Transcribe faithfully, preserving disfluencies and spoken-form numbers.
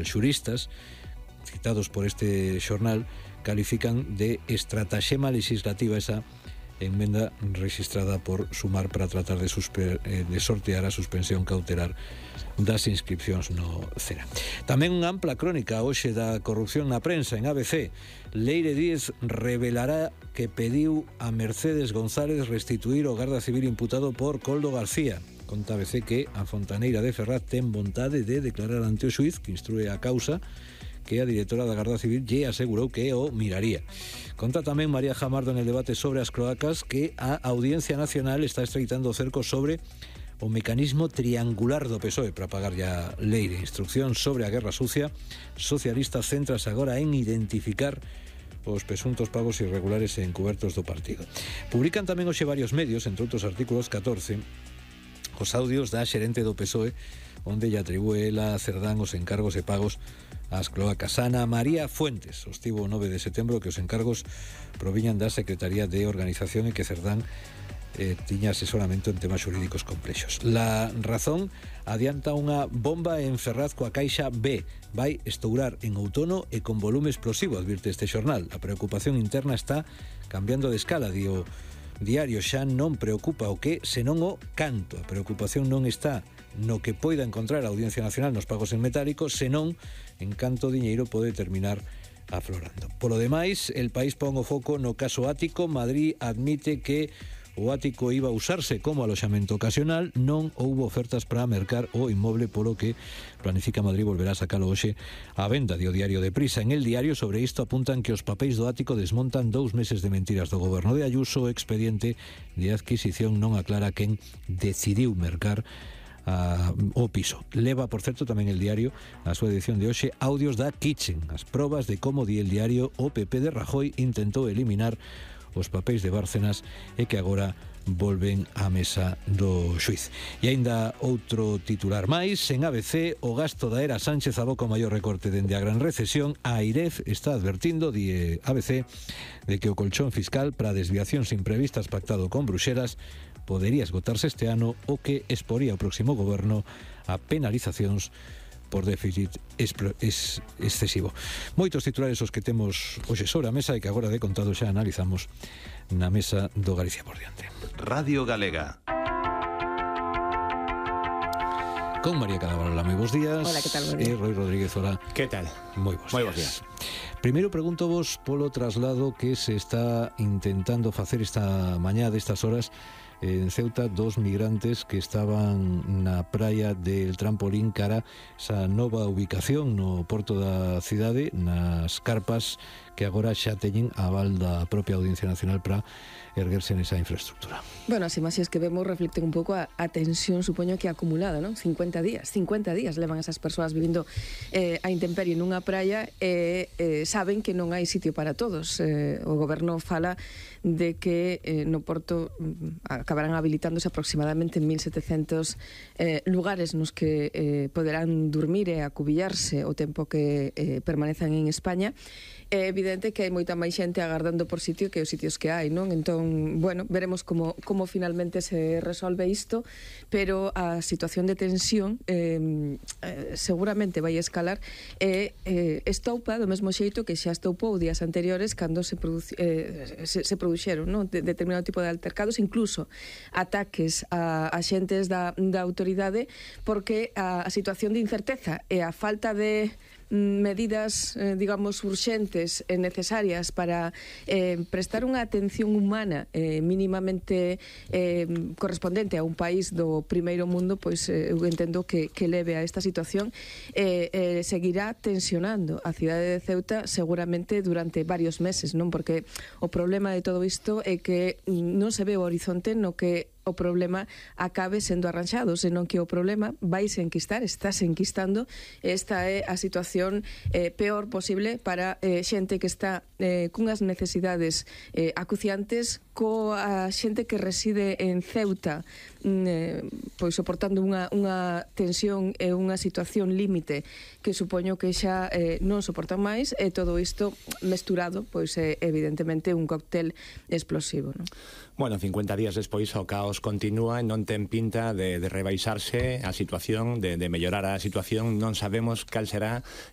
xuristas citados por este xornal califican de estrataxema legislativa esa enmenda registrada por Sumar para tratar de, suspe, eh, de sortear a suspensión cautelar das inscripcións no CERA. Tamén unha ampla crónica hoxe da corrupción na prensa en A B C. Leire Díez revelará que pediu a Mercedes González restituir o Garda Civil imputado por Koldo García. Conta A B C que a Fontaneira de Ferraz ten vontade de declarar ante o xuiz que instrue a causa, que a directora da Garda Civil lle asegurou que o miraría. Conta tamén María Jamardo en el debate sobre as cloacas que a Audiencia Nacional está estreitando o cerco sobre o mecanismo triangular do P S O E para pagar ya Leire. Instrucción sobre a guerra sucia. Socialista centras agora en identificar os presuntos pagos irregulares e encubertos do partido. Publican tamén hoxe varios medios, entre outros artículos catorce, os audios da xerente do P S O E, onde lle atribúe ela a Cerdán os encargos e pagos ás cloacas. Ana María Fuentes sostivo o nove de setembro que os encargos proviñan da Secretaría de Organización e que Cerdán eh, tiña asesoramento en temas xurídicos complexos. La Razón adianta unha bomba en Ferraz coa Caixa B. Vai estourar en outono e con volume explosivo, advirte este xornal. A preocupación interna está cambiando de escala, dio Diario. Xa non preocupa o que, senón o canto. A preocupación non está no que poida encontrar a Audiencia Nacional nos pagos en metálico, senón en canto diñeiro pode terminar aflorando. Polo demais, El País pon o foco no caso Ático. Madrid admite que o ático iba a usarse como aloxamento ocasional, non houbo ofertas para mercar o inmoble, polo que planifica Madrid volverá a sacalo hoxe á venda, dio Diario de Prisa. En El Diario sobre isto apuntan que os papéis do ático desmontan dous meses de mentiras do goberno de Ayuso. O expediente de adquisición non aclara quen decidiu mercar a, o piso. Leva, por certo, tamén El Diario a súa edición de hoxe audios da Kitchen, as probas de como, di El Diario, o P P de Rajoy intentou eliminar os papéis de Bárcenas e que agora volven á mesa do xuiz. E aínda outro titular máis en A B C: o gasto da era Sánchez aboca o maior recorte dende a gran recesión. A AIREF está advertindo, di A B C, de que o colchón fiscal para desviacións imprevistas pactado con Bruxelas podería esgotarse este ano, o que exporía o próximo goberno a penalizacións por déficit es excesivo. Moitos titulares os que temos hoxe sobre a mesa e que agora de contado xa analizamos na mesa do Galicia por diante. Radio Galega. Con María Cadaval, moi bons días. Hola, que tal? E Roi Rodríguez, hola. Que tal? Moi bons Moi días. Primeiro pregunto vos polo traslado que se está intentando facer esta mañá destas horas en Ceuta dos migrantes que estaban na praia del Trampolín cara esa nova ubicación no porto da cidade, nas carpas que agora xa teñen aval da propia Audiencia Nacional para erguerse nesa infraestructura. Bueno, as imaxes que vemos reflicten un pouco a, a tensión, supoño que acumulada, non? cincuenta días, cincuenta días levan esas persoas vivindo eh, a intemperie nunha praia e eh, saben que non hai sitio para todos. Eh, o goberno fala de que eh, no porto mm, acabarán habilitándose aproximadamente mil setecentos eh, lugares nos que eh, poderán dormir e acubillarse o tempo que eh, permanezan en España. É evidente que hai moita máis xente agardando por sitio que os sitios que hai, non? Entón, bueno, veremos como, como finalmente se resolve isto, pero a situación de tensión eh, eh, seguramente vai escalar e eh, estoupa do mesmo xeito que xa estoupou días anteriores cando se, produ eh, se, se produxeron, non? De, determinado tipo de altercados, incluso ataques a axentes da, da autoridade, porque a, a situación de incerteza e a falta de medidas, eh, digamos, urxentes e necesarias para eh, prestar unha atención humana eh, mínimamente eh, correspondente a un país do primeiro mundo, pois eh, eu entendo que, que leve a esta situación e eh, eh, seguirá tensionando a cidade de Ceuta seguramente durante varios meses, non? Porque o problema de todo isto é que non se ve o horizonte no que o problema acabe sendo arranxado, senón que o problema vai se enquistar, está se enquistando. Esta é a situación eh, peor posible para eh, xente que está eh, cunhas necesidades eh, acuciantes, coa xente que reside en Ceuta eh, pois soportando unha, unha tensión e unha situación límite que supoño que xa eh, non soportan máis, e todo isto mesturado, pois é eh, evidentemente un cóctel explosivo, non? Bueno, cincuenta días despois o caos continúa e non ten pinta de, de rebaixarse a situación, de, de mellorar a situación. Non sabemos cal será